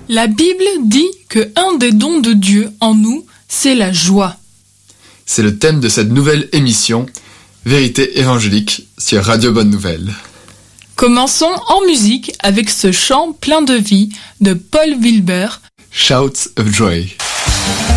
La Bible dit que un des dons de Dieu en nous, c'est la joie. C'est le thème de cette nouvelle émission, Vérité évangélique sur Radio Bonne Nouvelle. Commençons en musique avec ce chant plein de vie de Paul Wilbur. Shouts of Joy.